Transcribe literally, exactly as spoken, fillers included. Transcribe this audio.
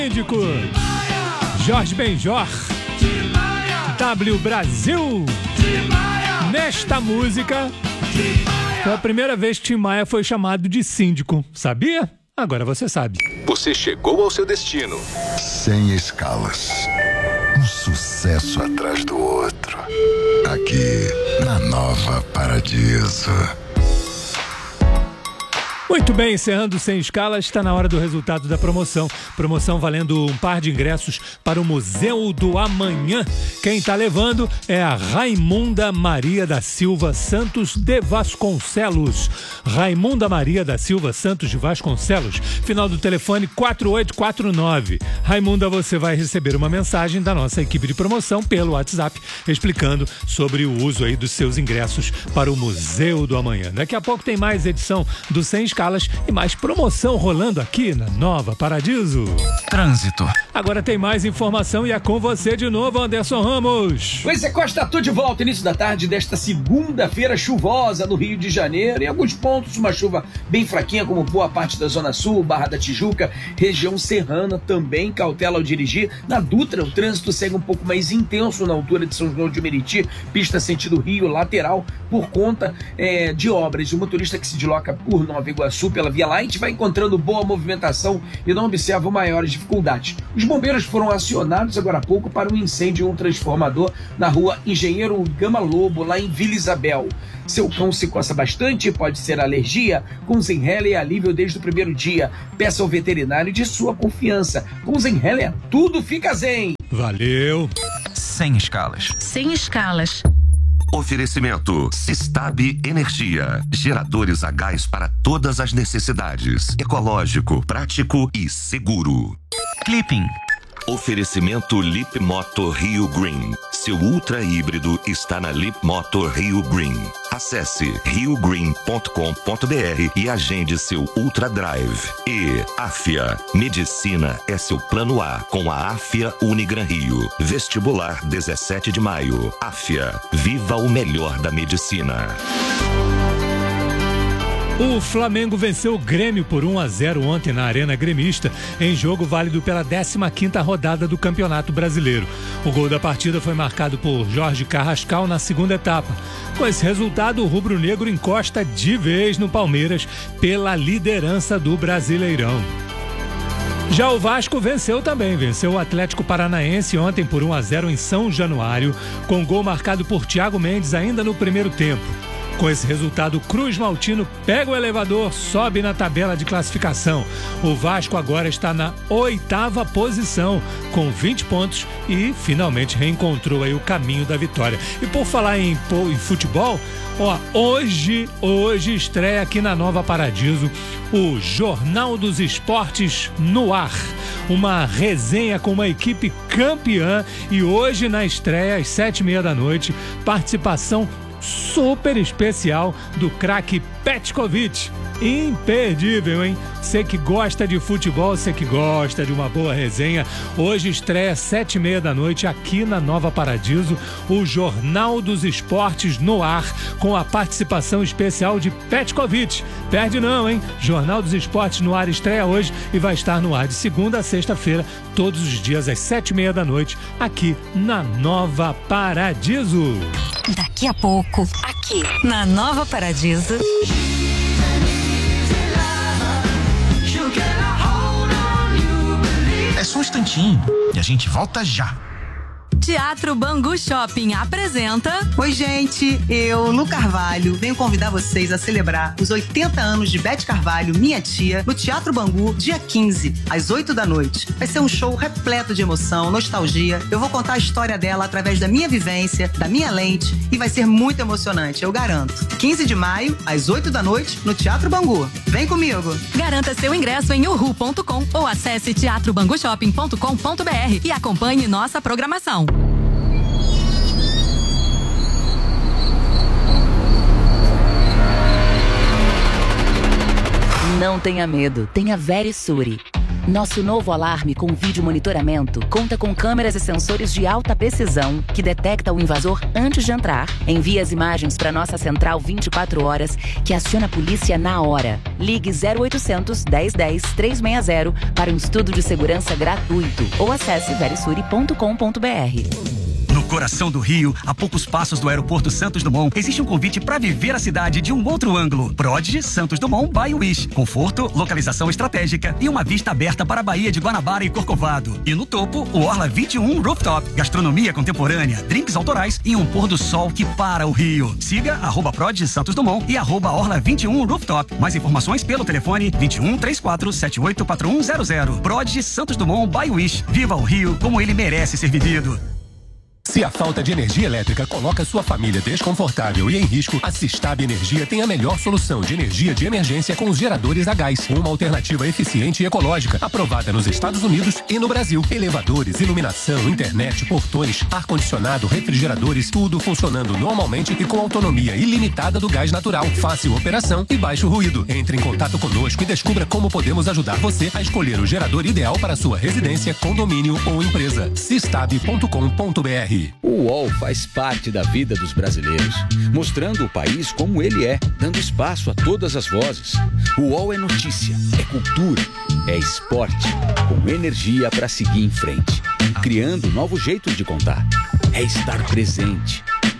Síndico, Jorge Benjor, W Brasil. Nesta música, foi a primeira vez que Tim Maia foi chamado de síndico. Sabia? Agora você sabe. Você chegou ao seu destino. Sem escalas. Um sucesso atrás do outro. Aqui, na Nova Paradiso. Muito bem, encerrando Sem Escalas, está na hora do resultado da promoção. Promoção valendo um par de ingressos para o Museu do Amanhã. Quem está levando é a Raimunda Maria da Silva Santos de Vasconcelos. Raimunda Maria da Silva Santos de Vasconcelos. Final do telefone quatro oito quatro nove. Raimunda, você vai receber uma mensagem da nossa equipe de promoção pelo WhatsApp, explicando sobre o uso aí dos seus ingressos para o Museu do Amanhã. Daqui a pouco tem mais edição do Sem Escalas e mais promoção rolando aqui na Nova Paradiso. Trânsito. Agora tem mais informação e é com você de novo, Anderson Ramos. Pois é, Costa, tudo de volta. Início da tarde desta segunda-feira chuvosa no Rio de Janeiro. Em alguns pontos, uma chuva bem fraquinha, como boa parte da Zona Sul, Barra da Tijuca, região serrana também. Cautela ao dirigir. Na Dutra, o trânsito segue um pouco mais intenso na altura de São João de Meriti, pista sentido Rio, lateral, por conta é, de obras. O motorista que se desloca por Nova Iguaçu pela Via Light vai encontrando boa movimentação e não observa maiores dificuldades. Os bombeiros foram acionados agora há pouco para um incêndio em um transformador na rua Engenheiro Gama Lobo, lá em Vila Isabel. Seu cão se coça bastante, pode ser alergia. Com Zenheller é alívio desde o primeiro dia. Peça ao veterinário de sua confiança. Com Zenheller, tudo fica zen. Valeu. Sem escalas. Sem escalas. Oferecimento Sistab Energia. Geradores a gás para todas as necessidades. Ecológico, prático e seguro. Clipping. Oferecimento Lip Motor Rio Green. Seu ultra híbrido está na Lip Motor Rio Green. Acesse rio green ponto com ponto b r e agende seu Ultra Drive. E Afia. Medicina é seu plano A com a Afia Unigran Rio. Vestibular dezessete de maio. Afia. Viva o melhor da medicina. O Flamengo venceu o Grêmio por um a zero ontem na Arena Gremista, em jogo válido pela décima quinta rodada do Campeonato Brasileiro. O gol da partida foi marcado por Jorge Carrascal na segunda etapa. Com esse resultado, o rubro-negro encosta de vez no Palmeiras pela liderança do Brasileirão. Já o Vasco venceu também, venceu o Atlético Paranaense ontem por um a zero em São Januário, com gol marcado por Thiago Mendes ainda no primeiro tempo. Com esse resultado, Cruz Maltino pega o elevador, sobe na tabela de classificação. O Vasco agora está na oitava posição, com vinte pontos e finalmente reencontrou aí o caminho da vitória. E por falar em, em futebol, ó, hoje, hoje estreia aqui na Nova Paradiso o Jornal dos Esportes no Ar. Uma resenha com uma equipe campeã e hoje na estreia, às sete e meia da noite, participação super especial do craque Petkovic. Imperdível, hein? Você que gosta de futebol, você que gosta de uma boa resenha, hoje estreia sete e meia da noite aqui na Nova Paradiso, o Jornal dos Esportes no Ar, com a participação especial de Petkovic. Perde não, hein? Jornal dos Esportes no Ar estreia hoje e vai estar no ar de segunda a sexta-feira, todos os dias às sete e meia da noite, aqui na Nova Paradiso. Daqui a pouco, aqui na Nova Paradiso. É só um instantinho e a gente volta já. Teatro Bangu Shopping apresenta... Oi, gente, eu, Lu Carvalho, venho convidar vocês a celebrar os oitenta anos de Beth Carvalho, minha tia, no Teatro Bangu, dia quinze, às oito da noite. Vai ser um show repleto de emoção, nostalgia. Eu vou contar a história dela através da minha vivência, da minha lente, e vai ser muito emocionante, eu garanto. quinze de maio, às oito da noite, no Teatro Bangu. Vem comigo! Garanta seu ingresso em uhu ponto com ou acesse teatro bangu shopping ponto com ponto b r e acompanhe nossa programação. Não tenha medo, tenha Verisuri. Nosso novo alarme com vídeo monitoramento conta com câmeras e sensores de alta precisão que detecta o invasor antes de entrar, envia as imagens para nossa central vinte e quatro horas, que aciona a polícia na hora. Ligue zero oitocentos, dez dez, trezentos e sessenta para um estudo de segurança gratuito ou acesse verisuri ponto com ponto br. No coração do Rio, a poucos passos do aeroporto Santos Dumont, existe um convite para viver a cidade de um outro ângulo. Prodigy Santos Dumont by Wish. Conforto, localização estratégica e uma vista aberta para a Baía de Guanabara e Corcovado. E no topo, o Orla vinte e um Rooftop. Gastronomia contemporânea, drinks autorais e um pôr do sol que para o Rio. Siga arroba Prodigy Santos Dumont e arroba Orla vinte e um Rooftop. Mais informações pelo telefone vinte e um, trinta e quatro, setenta e oito, quatro um zero zero. Prodigy Santos Dumont by Wish. Viva o Rio como ele merece ser vivido. Se a falta de energia elétrica coloca sua família desconfortável e em risco, a Sistab Energia tem a melhor solução de energia de emergência com os geradores a gás. Uma alternativa eficiente e ecológica, aprovada nos Estados Unidos e no Brasil. Elevadores, iluminação, internet, portões, ar-condicionado, refrigeradores, tudo funcionando normalmente e com autonomia ilimitada do gás natural. Fácil operação e baixo ruído. Entre em contato conosco e descubra como podemos ajudar você a escolher o gerador ideal para sua residência, condomínio ou empresa. sistab ponto com ponto br. O U O L faz parte da vida dos brasileiros, mostrando o país como ele é, dando espaço a todas as vozes. O U O L é notícia, é cultura, é esporte, com energia para seguir em frente, criando novos jeitos de contar. É estar presente,